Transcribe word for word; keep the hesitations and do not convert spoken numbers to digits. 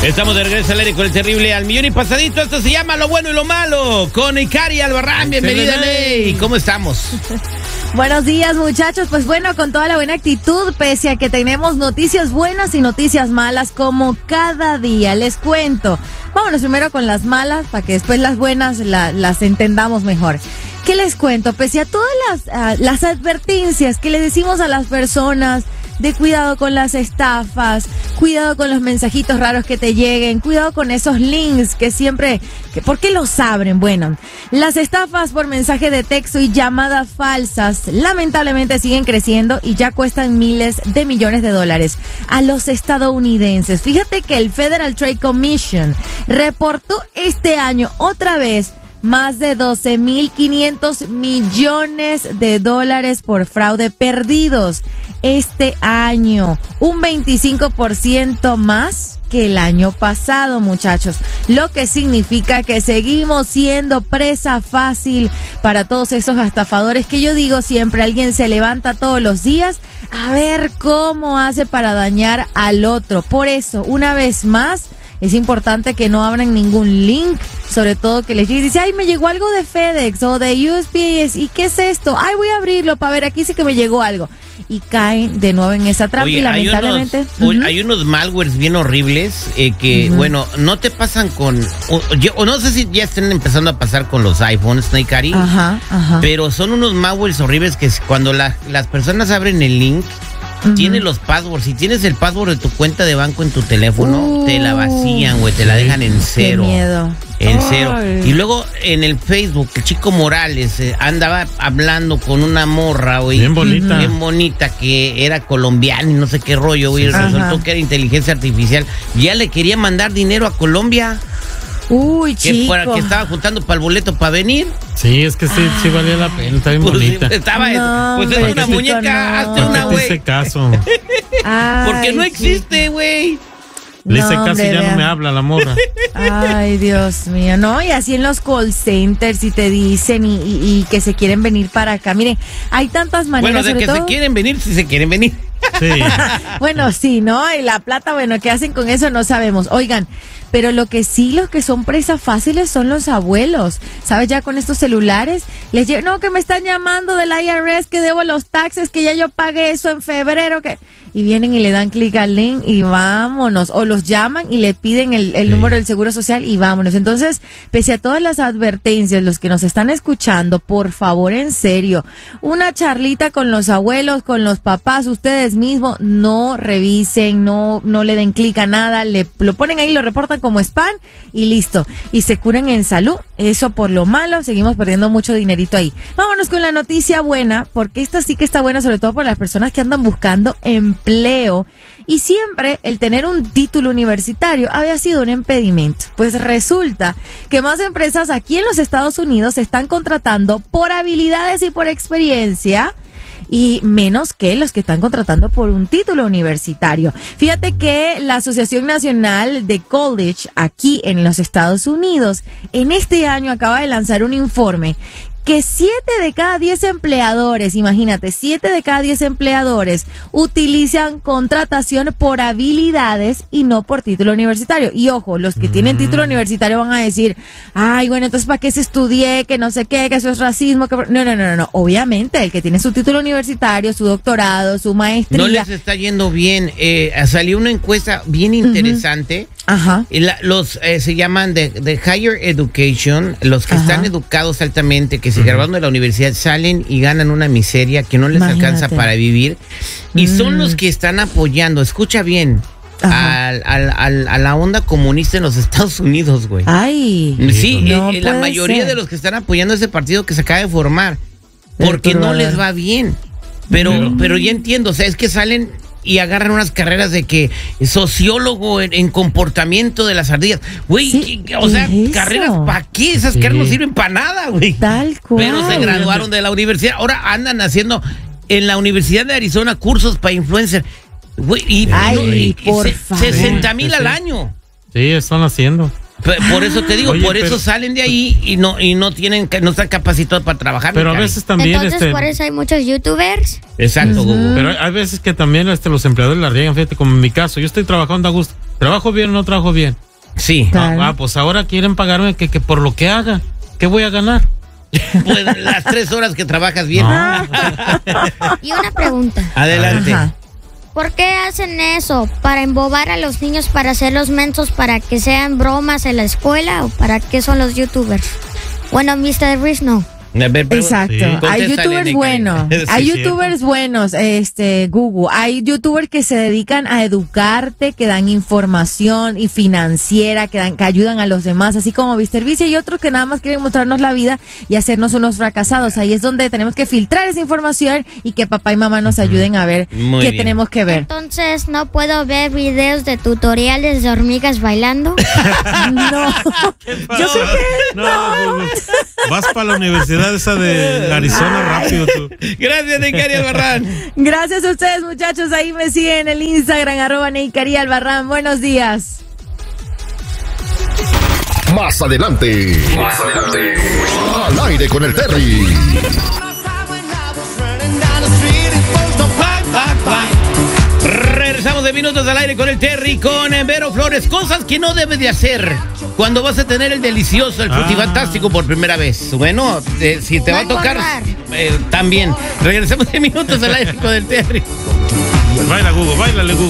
Estamos de regreso al aire con el terrible al millón y pasadito. Esto se llama Lo Bueno y Lo Malo con Icari Albarrán. Bienvenida, Ney. ¿Cómo estamos? Buenos días, muchachos. Pues bueno, con toda la buena actitud, pese a que tenemos noticias buenas y noticias malas como cada día. Les cuento. Vámonos primero con las malas para que después las buenas la, las entendamos mejor. ¿Qué les cuento? Pese a todas las, uh, las advertencias que le decimos a las personas de cuidado con las estafas, cuidado con los mensajitos raros que te lleguen, cuidado con esos links que siempre, que, ¿por qué los abren? Bueno, las estafas por mensaje de texto y llamadas falsas lamentablemente siguen creciendo y ya cuestan miles de millones de dólares a los estadounidenses. Fíjate que el Federal Trade Commission reportó este año otra vez más de doce mil quinientos millones de dólares por fraude perdidos este año, un veinticinco por ciento más que el año pasado, muchachos, lo que significa que seguimos siendo presa fácil para todos esos estafadores que yo digo siempre, alguien se levanta todos los días a ver cómo hace para dañar al otro. Por eso, una vez más, es importante que no abran ningún link, sobre todo que les llegue y dice, ay, me llegó algo de FedEx o de U S P S, ¿y qué es esto? Ay, voy a abrirlo para ver, aquí sí que me llegó algo. Y caen de nuevo en esa trampa. Oye, y lamentablemente... Hay unos, uh-huh. hay unos malwares bien horribles eh, que, uh-huh. bueno, no te pasan con... O, yo, o no sé si ya estén empezando a pasar con los iPhones, ¿no, Cari? Ajá, ajá. Pero son unos malwares horribles que cuando la, las personas abren el link... Uh-huh. Tiene los passwords. Si tienes el password de tu cuenta de banco en tu teléfono, uh, te la vacían, güey, te la dejan en cero. Qué miedo. En Ay. cero. Y luego en el Facebook, el Chico Morales eh, andaba hablando con una morra, güey. Bien bonita. Bien bonita, que era colombiana y no sé qué rollo, güey. Sí. Resultó Ajá. que era inteligencia artificial. Ya le quería mandar dinero a Colombia. Uy, que chico. Para que estaba juntando para el boleto para venir. Sí, es que sí, sí valía la pena, está bien pues, bonita. Estaba, no, pues es una muñeca, no. hazte una, güey. Le hice caso. Ay, porque no existe, güey. Le hice no, caso y ya vean. No me habla la morra. Ay, Dios mío, no, y así en los call centers y te dicen y, y, y que se quieren venir para acá. Mire, hay tantas maneras. Bueno, de que todo... se quieren venir, si se quieren venir. Sí. Bueno, sí, ¿no? Y la plata, bueno, ¿qué hacen con eso? No sabemos. Oigan, pero lo que sí, los que son presas fáciles son los abuelos. ¿Sabes? Ya con estos celulares, les llegan, no, que me están llamando del I R S, que debo los taxes, que ya yo pagué eso en febrero, que... Y vienen y le dan clic al link y vámonos. O los llaman y le piden el, el sí. número del Seguro Social y vámonos. Entonces, pese a todas las advertencias, los que nos están escuchando, por favor, en serio, una charlita con los abuelos, con los papás, ustedes mismos, no revisen, no, no le den clic a nada, le lo ponen ahí, lo reportan como spam y listo. Y se curan en salud. Eso por lo malo, seguimos perdiendo mucho dinerito ahí. Vámonos con la noticia buena, porque esta sí que está buena, sobre todo por las personas que andan buscando empleo. Y siempre el tener un título universitario había sido un impedimento. Pues resulta que más empresas aquí en los Estados Unidos se están contratando por habilidades y por experiencia, y menos que los que están contratando por un título universitario. Fíjate que la Asociación Nacional de College aquí en los Estados Unidos en este año acaba de lanzar un informe que siete de cada diez empleadores, imagínate, siete de cada diez empleadores utilizan contratación por habilidades y no por título universitario. Y ojo, los que mm. tienen título universitario van a decir, ay, bueno, entonces ¿para qué se estudié? Que no sé qué, que eso es racismo. Que... No, no, no, no, no. Obviamente, el que tiene su título universitario, su doctorado, su maestría. No les está yendo bien. Eh, salió una encuesta bien interesante. Uh-huh. Ajá. Y la, los eh, se llaman de, de Higher Education, los que Ajá. están educados altamente, que se graduaron de la universidad, salen y ganan una miseria que no les Imagínate. alcanza para vivir. Y mm. son los que están apoyando, escucha bien, al, al, al, a la onda comunista en los Estados Unidos, güey. Ay. Sí, no eh, la mayoría ser. de los que están apoyando ese partido que se acaba de formar, porque no les va bien. Pero, pero, pero ya entiendo, o sea, es que salen y agarran unas carreras de que sociólogo en, en comportamiento de las ardillas. Güey, sí, o sea, carreras ¿para qué? Esas sí. carreras no sirven para nada, güey. Tal cual. Pero se graduaron de la universidad. Ahora andan haciendo en la Universidad de Arizona cursos para influencer. Güey, y, Ay, no, y, por se, favor. sesenta mil al año. Sí, están haciendo. Por eso te digo, Oye, por eso pero- salen de ahí y no y no tienen, no están capacitados para trabajar. Pero a mi Cari. veces también, Entonces, este, por eso hay muchos youtubers. Exacto, Gugu. pero hay veces que también este, los empleadores la riegan, fíjate, como en mi caso, yo estoy trabajando a gusto. ¿Trabajo bien o no trabajo bien? Sí. Claro. Ah, ah, pues ahora quieren pagarme que, que por lo que haga, ¿qué voy a ganar? Pues las tres horas que trabajas bien. No. Y una pregunta. Adelante. Ajá. ¿Por qué hacen eso? ¿Para embobar a los niños, para hacerlos mensos, para que sean bromas en la escuela? ¿O para qué son los youtubers? Bueno, mister Riz no. A ver, pero- Exacto. Sí. Hay Contéstale, youtubers Nica. buenos. Sí, Hay cierto. youtubers buenos, este, Google. Hay youtubers que se dedican a educarte, que dan información y financiera, que dan, que ayudan a los demás, así como mister Vice, y otros que nada más quieren mostrarnos la vida y hacernos unos fracasados. Ahí es donde tenemos que filtrar esa información y que papá y mamá nos ayuden a ver Muy qué bien. tenemos que ver. Entonces, ¿no puedo ver videos de tutoriales de hormigas bailando? No. Yo creo que No, Gugu. Vas para la universidad esa de Arizona rápido tú. Gracias, Nicari Albarrán. gracias a ustedes, muchachos. Ahí me siguen en el Instagram, arroba Neikari Albarrán. Buenos días. Más adelante. Más adelante. Al aire con el Terry. Regresamos de minutos al aire con el Terry, con eh, Vero Flores. Cosas que no debes de hacer cuando vas a tener el delicioso, el frutifantástico por primera vez. Bueno, eh, si te va a Va a tocar, engordar. eh, también. Regresamos de minutos al aire con el Terry. Baila, Gugu, bailale, Gugu.